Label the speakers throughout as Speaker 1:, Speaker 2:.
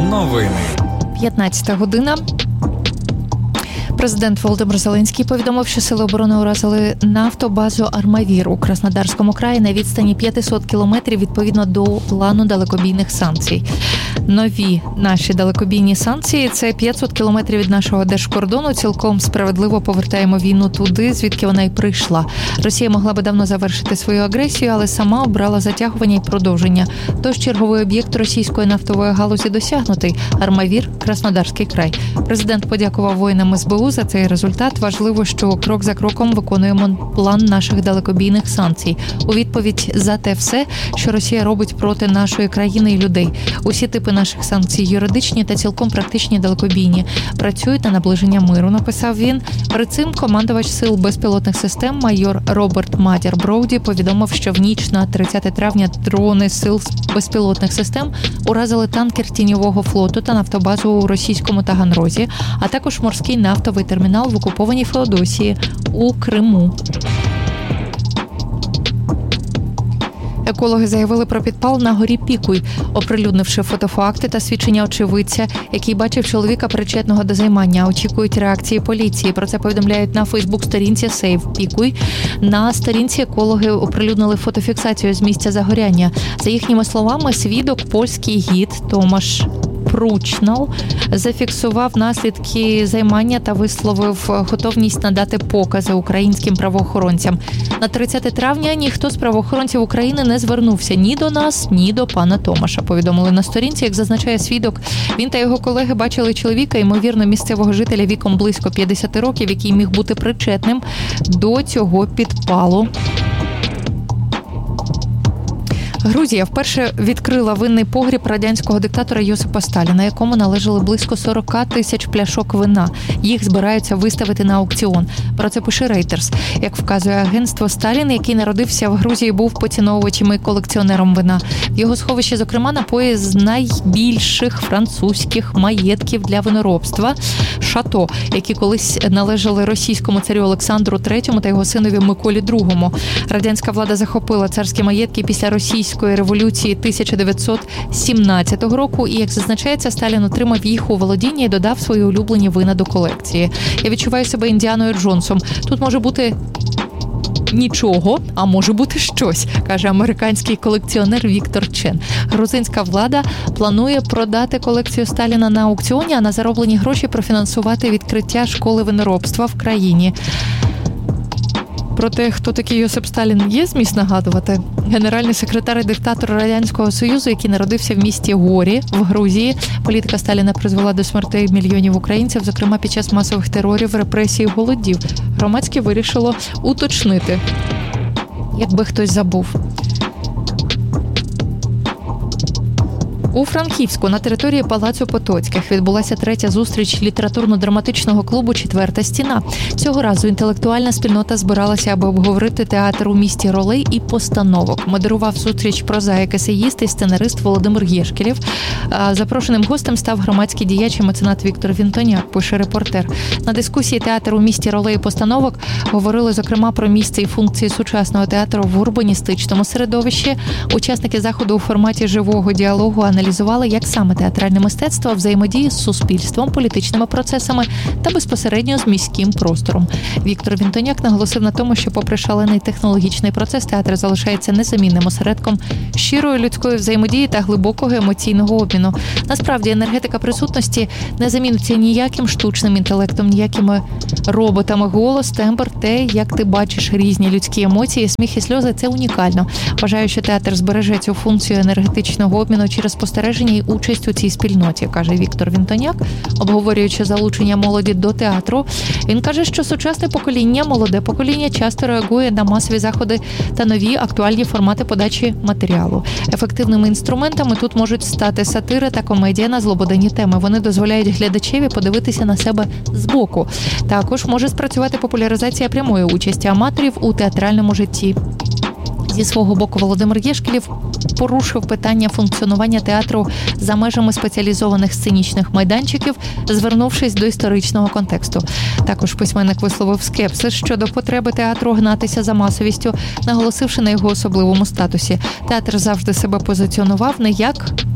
Speaker 1: Новини.
Speaker 2: 15 година. Президент Володимир Зеленський повідомив, що Сили оборони уразили нафтобазу «Армавір» у Краснодарському краї на відстані 500 кілометрів відповідно до плану далекобійних санкцій. Нові наші далекобійні санкції – це 500 кілометрів від нашого держкордону. Цілком справедливо повертаємо війну туди, звідки вона й прийшла. Росія могла би давно завершити свою агресію, але сама обрала затягування і продовження. Тож черговий об'єкт російської нафтової галузі досягнутий – «Армавір», Краснодарський край. Президент подякував воїнам СБУ за цей результат. Важливо, що крок за кроком виконуємо план наших далекобійних санкцій. У відповідь за те все, що Росія робить проти нашої країни і людей. Усі типи наших санкцій юридичні та цілком практичні далекобійні. Працюють на наближення миру, написав він. Перед цим командувач сил безпілотних систем майор Роберт Матір Броуді повідомив, що в ніч на 30 травня дрони сил безпілотних систем уразили танкер тіньового флоту та нафтобазу у російському Таганрозі, а також морський нафтовий термінал в окупованій Феодосії у Криму. Екологи заявили про підпал на горі Пікуй, оприлюднивши фотофакти та свідчення очевидця, який бачив чоловіка, причетного до займання. Очікують реакції поліції. Про це повідомляють на Фейсбук-сторінці «Сейв Пікуй». На сторінці екологи оприлюднили фотофіксацію з місця загоряння. За їхніми словами, свідок, польський гід Томаш Пручнал зафіксував наслідки займання та висловив готовність надати покази українським правоохоронцям. На 30 травня ніхто з правоохоронців України не звернувся ні до нас, ні до пана Томаша, повідомили на сторінці. Як зазначає свідок, він та його колеги бачили чоловіка, ймовірно, місцевого жителя віком близько 50 років, який міг бути причетним до цього підпалу. Грузія вперше відкрила винний погріб радянського диктатора Йосипа Сталіна, якому належали близько 40 тисяч пляшок вина. Їх збираються виставити на аукціон. Про це пише Reuters. Як вказує агентство, Сталін, який народився в Грузії, був поціновувачем і колекціонером вина. В його сховищі, зокрема, напої з найбільших французьких маєтків для виноробства – шато, які колись належали російському царю Олександру III та його синові Миколі II. Радянська влада захопила царські маєтки після російської революції 1917 року, і, як зазначається, Сталін отримав їх у володіння і додав свої улюблені вина до колекції. Я відчуваю себе Індіаною Джонсом. Тут може бути нічого, а може бути щось, каже американський колекціонер Віктор Чен. Грузинська влада планує продати колекцію Сталіна на аукціоні, а на зароблені гроші профінансувати відкриття школи виноробства в країні. Про те, хто такий Йосип Сталін, є зміст нагадувати. Генеральний секретар і диктатор Радянського Союзу, який народився в місті Горі в Грузії. Політика Сталіна призвела до смертей мільйонів українців, зокрема під час масових терорів, репресій і голодів. Громадське вирішило уточнити, якби хтось забув. У Франківську на території Палацу Потоцьких відбулася третя зустріч літературно-драматичного клубу «Четверта стіна». Цього разу інтелектуальна спільнота збиралася, аби обговорити театр у місті ролей і постановок. Модерував зустріч прозаїк, есеїст і сценарист Володимир Єшкелєв. Запрошеним гостем став громадський діяч і меценат Віктор Вінтоняк, пише репортер. На дискусії «Театр у місті ролей і постановок» говорили, зокрема, про місце і функції сучасного театру в урбаністичному середовищі. Учасники заходу у форматі живого діалогу аналізували, як саме театральне мистецтво взаємодіє з суспільством, політичними процесами та безпосередньо з міським простором. Віктор Вінтоняк наголосив на тому, що попри шалений технологічний процес, театр залишається незамінним осередком щирої людської взаємодії та глибокого емоційного обміну. Насправді, енергетика присутності не заміниться ніяким штучним інтелектом, ніякими роботами. Голос, тембр, те, як ти бачиш різні людські емоції, сміх і сльози – це унікально. Вважаю, що театр збереже цю функцію енергетичного обміну через спостереження і участь у цій спільноті, каже Віктор Вінтоняк, обговорюючи залучення молоді до театру. Він каже, що сучасне покоління, молоде покоління часто реагує на масові заходи та нові актуальні формати подачі матеріалу. Ефективними інструментами тут можуть стати сатира та комедія на злободенні теми. Вони дозволяють глядачеві подивитися на себе збоку. Також може спрацювати популяризація прямої участі аматорів у театральному житті. Зі свого боку Володимир Єшкелєв порушив питання функціонування театру за межами спеціалізованих сценічних майданчиків, звернувшись до історичного контексту. Також письменник висловив скепсис щодо потреби театру гнатися за масовістю, наголосивши на його особливому статусі. Театр завжди себе позиціонував не як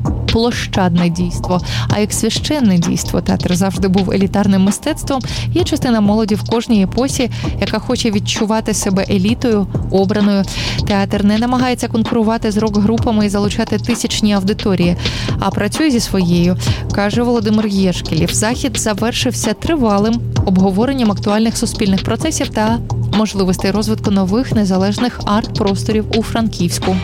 Speaker 2: площадне дійство, а як священне дійство. Театр завжди був елітарним мистецтвом. Є частина молоді в кожній епосі, яка хоче відчувати себе елітою, обраною. Театр не намагається конкурувати з рок-групами і залучати тисячні аудиторії, а працює зі своєю, каже Володимир Єшкелів. Захід завершився тривалим обговоренням актуальних суспільних процесів та можливостей розвитку нових незалежних арт-просторів у Франківську.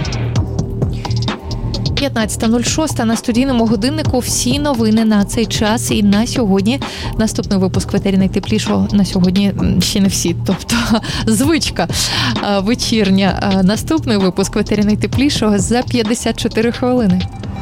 Speaker 2: 15:06 на студійному годиннику. Всі новини на цей час і на сьогодні. Наступний випуск «Ветері найтеплішого» на сьогодні ще не всі, тобто звичка вечірня. Наступний випуск «Ветері найтеплішого» за 54 хвилини.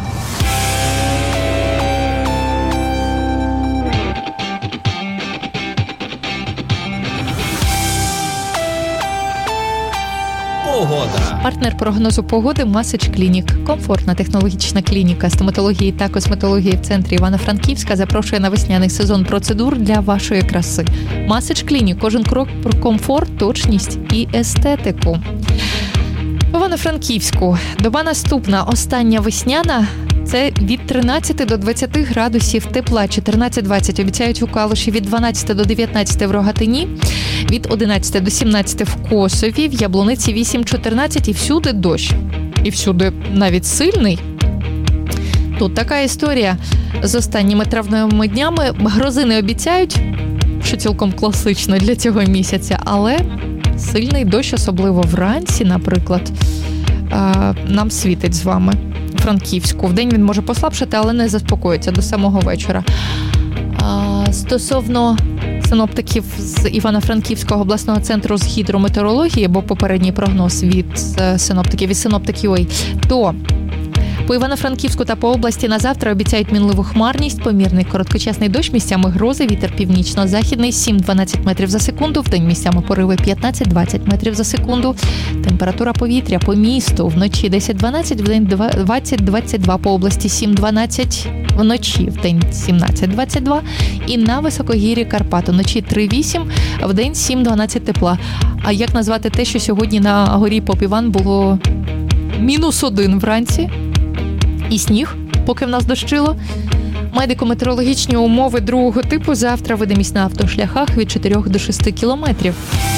Speaker 1: Погода.
Speaker 2: Партнер прогнозу погоди Масич Клінік. Комфортна технологічна клініка стоматології та косметології в центрі Івано-Франківська запрошує на весняний сезон процедур для вашої краси. Масич Клінік. Кожен крок про комфорт, точність і естетику. В Івано-Франківську. Доба наступна, остання весняна. Це від 13 до 20 градусів тепла, 14-20 обіцяють у Калуші, від 12 до 19 в Рогатині, від 11 до 17 в Косові, в Яблуниці 8-14 і всюди дощ. І всюди навіть сильний. Тут така історія з останніми травневими днями. Грози не обіцяють, що цілком класично для цього місяця, але сильний дощ, особливо вранці, наприклад, нам світить з вами. Франківську. Вдень він може послабшати, але не заспокоїться до самого вечора. Стосовно синоптиків з Івано-Франківського обласного центру з гідрометеорології, бо попередній прогноз від синоптиків, то по Івано-Франківську та по області на завтра обіцяють мінливу хмарність, помірний короткочасний дощ, місцями грози, вітер північно-західний 7-12 метрів за секунду, вдень місцями пориви 15-20 метрів за секунду. Температура повітря по місту вночі 10-12, вдень 20-22, по області 7-12, вночі вдень 17-22 і на високогір'ї Карпат вночі 3-8, вдень 7-12 тепла. А як назвати те, що сьогодні на горі Поп-Іван було -1 вранці? І сніг, поки в нас дощило. Медико-метеорологічні умови другого типу. Завтра видимість на автошляхах від 4 до 6 кілометрів.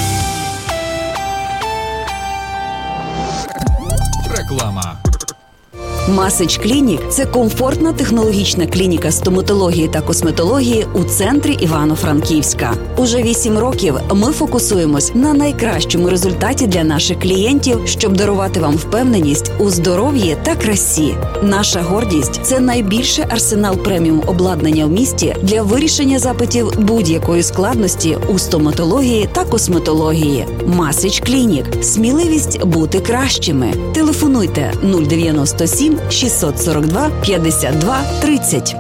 Speaker 1: Реклама.
Speaker 3: Масич Клінік – це комфортна технологічна клініка стоматології та косметології у центрі Івано-Франківська. Уже 8 років ми фокусуємось на найкращому результаті для наших клієнтів, щоб дарувати вам впевненість у здоров'ї та красі. Наша гордість – це найбільший арсенал преміум обладнання в місті для вирішення запитів будь-якої складності у стоматології та косметології. Масич Клінік – сміливість бути кращими. Телефонуйте 097 642 52 30.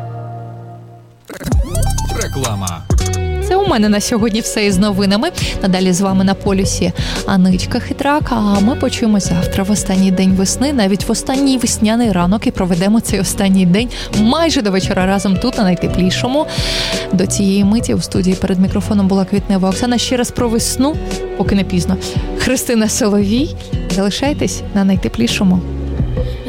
Speaker 1: Реклама.
Speaker 2: Це у мене на сьогодні все із новинами. Надалі з вами на полюсі Аничка Хитрак, а ми почуємося завтра в останній день весни, навіть в останній весняний ранок, і проведемо цей останній день майже до вечора разом тут, на найтеплішому. До цієї миті у студії перед мікрофоном була Квітнева Оксана. Ще раз про весну, поки не пізно. Христина Соловій. Залишайтесь на найтеплішому.